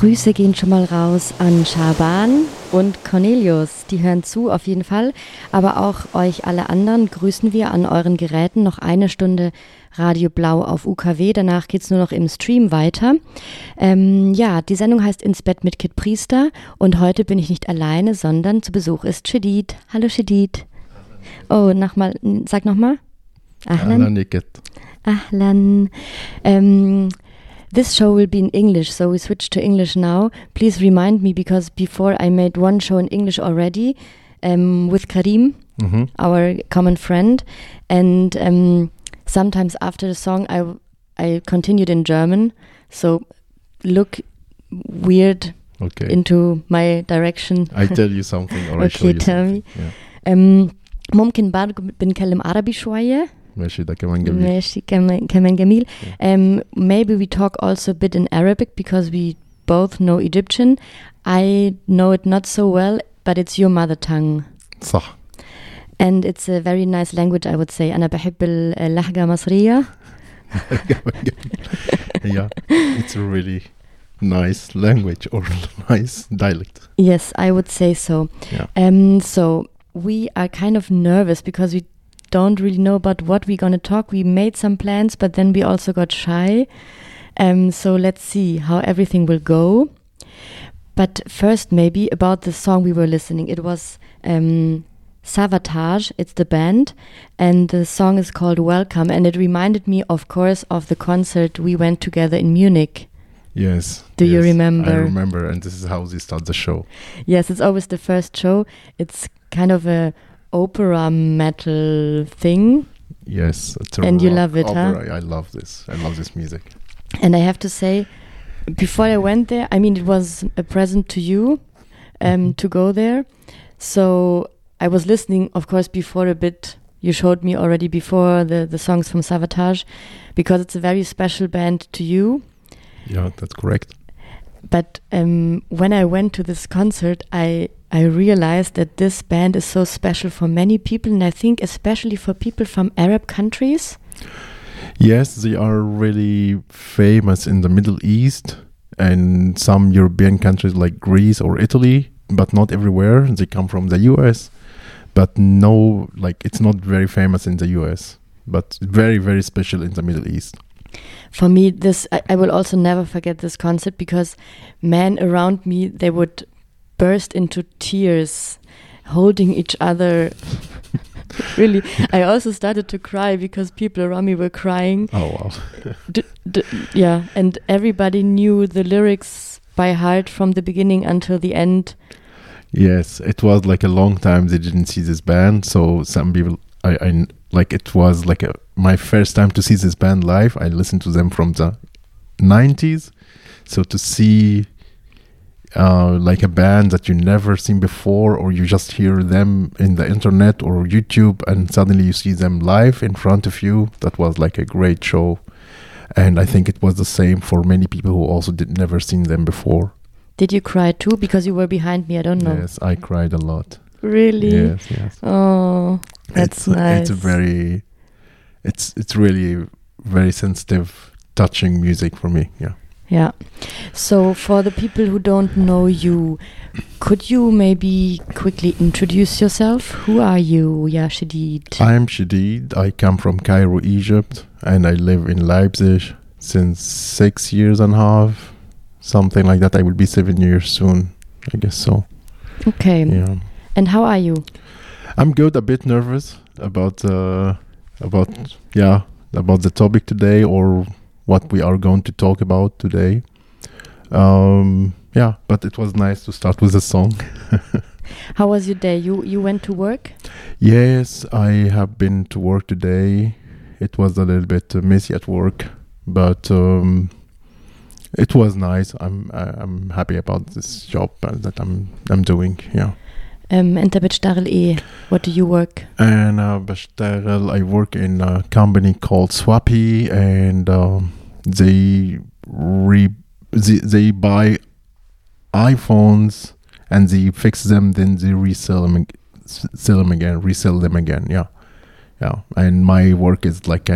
Grüße gehen schon mal raus an Schaban und Cornelius. Die hören zu auf jeden Fall. Aber auch euch alle anderen grüßen wir an euren Geräten. Noch eine Stunde Radio Blau auf UKW. Danach geht's nur noch im Stream weiter. Die Sendung heißt Ins Bett mit Kit Priester. Und heute bin ich nicht alleine, sondern zu Besuch ist Shedid. Hallo Shedid. Oh, sag nochmal. Ahlan, Kit. Ahlan. This show will be in English, so we switch to English now. Please remind me, because before I made one show in English already with Karim, our common friend, and sometimes after the song I continued in German, so look weird into my direction. I tell you something or I show you tell something. me. ممكن بعد بنكلم عربي شوية. ماشي ده كمان جميل. ماشي كمان جميل. Maybe we talk also a bit in Arabic because we both know Egyptian. I know it not so well, but it's your mother tongue. صح. And it's a very nice language, I would say. أنا بحب اللهجة المصرية. Yeah, it's a really nice language or nice dialect. Yes, I would say so. Yeah. So we are kind of nervous because we don't really know about what we're going to talk. We made some plans, but then we also got shy. So let's see how everything will go. But first, maybe about the song we were listening. It was Savatage, it's the band, and the song is called Welcome, and it reminded me, of course, of the concert we went together in Munich. Yes. Do you remember? I remember, and this is how they start the show. Yes, it's always the first show. It's kind of a opera metal thing. Yes, it's a and you love it, opera. Huh? I love this. I love this music. And I have to say, before I went there, I mean, it was a present to you to go there. So I was listening, of course, before a bit. You showed me already before the songs from Savatage, because it's a very special band to you. Yeah, that's correct. But when I went to this concert, I realized that this band is so special for many people, and I think especially for people from Arab countries. Yes, they are really famous in the Middle East and some European countries like Greece or Italy, but not everywhere. They come from the US, but no, like it's not very famous in the US, but very, very special in the Middle East. For me, I will also never forget this concert, because men around me, they would burst into tears, holding each other. Really, I also started to cry because people around me were crying. Oh, wow. Yeah, and everybody knew the lyrics by heart from the beginning until the end. Yes, it was like a long time they didn't see this band, so some people, I like it was like my first time to see this band live. I listened to them from the 90s, so to see like a band that you never seen before, or you just hear them in the internet or YouTube, and suddenly you see them live in front of you, that was like a great show. And I think it was the same for many people who also never seen them before. Did you cry too? Because you were behind me, I don't know. Yes, I cried a lot. Really? Yes. Oh, that's nice. It's really very sensitive, touching music for me. Yeah. So for the people who don't know you, could you maybe quickly introduce yourself? Who are you, Shedid? I'm Shedid. I come from Cairo, Egypt, and I live in Leipzig since 6 years and a half, something like that. I will be 7 years soon, I guess so. Okay. Yeah. And how are you? I'm good. A bit nervous about the topic today, or what we are going to talk about today. But it was nice to start with a song. How was your day? You went to work? Yes, I have been to work today. It was a little bit messy at work, but it was nice. I'm happy about this job that I'm doing. Yeah. أنت بتشتغل إيه? What do you work? أنا بشتغل. I work in a company called Swappy, and they buy iPhones and they fix them, then they resell them again. Yeah. And my work is like